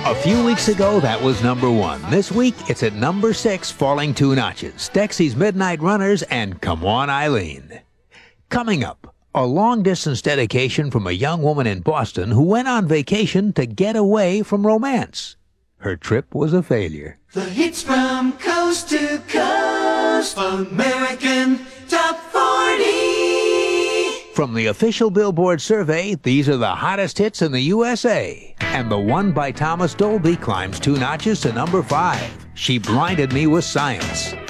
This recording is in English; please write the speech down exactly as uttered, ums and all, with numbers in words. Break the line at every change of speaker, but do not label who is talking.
A few weeks ago, that was number one. This week, it's at number six, falling two notches. Dexy's Midnight Runners and Come On Eileen. Coming up, a long-distance dedication from a young woman in Boston who went on vacation to get away from romance. Her trip was a failure.
The hits from coast to coast, American Top forty.
From the official Billboard survey, these are the hottest hits in the U S A. And the one by Thomas Dolby climbs two notches to number five. She Blinded Me with Science.